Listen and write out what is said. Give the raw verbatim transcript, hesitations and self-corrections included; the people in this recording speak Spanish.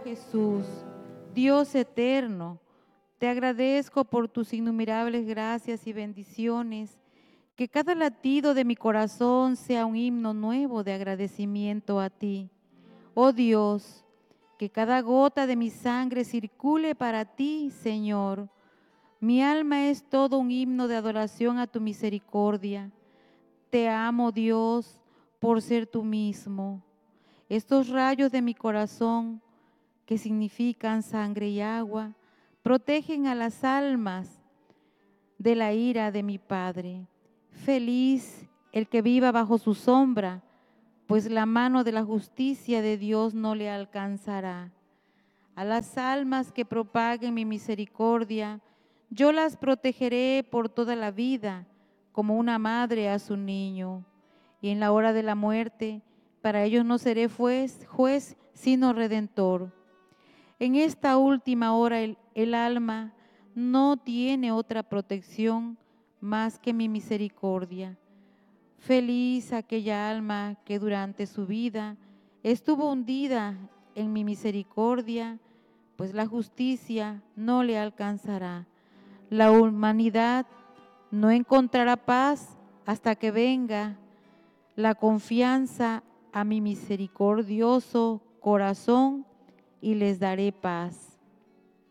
Jesús, Dios eterno, te agradezco por tus innumerables gracias y bendiciones, que cada latido de mi corazón sea un himno nuevo de agradecimiento a ti. Oh Dios, que cada gota de mi sangre circule para ti, Señor. Mi alma es todo un himno de adoración a tu misericordia. Te amo, Dios, por ser tú mismo. Estos rayos de mi corazón, que significan sangre y agua, protegen a las almas de la ira de mi Padre. Feliz el que viva bajo su sombra, pues la mano de la justicia de Dios no le alcanzará. A las almas que propaguen mi misericordia, yo las protegeré por toda la vida, como una madre a su niño. Y en la hora de la muerte, para ellos no seré juez, juez sino redentor. En esta última hora el, el alma no tiene otra protección más que mi misericordia. Feliz aquella alma que durante su vida estuvo hundida en mi misericordia, pues la justicia no le alcanzará. La humanidad no encontrará paz hasta que venga la confianza a mi misericordioso corazón y les daré paz.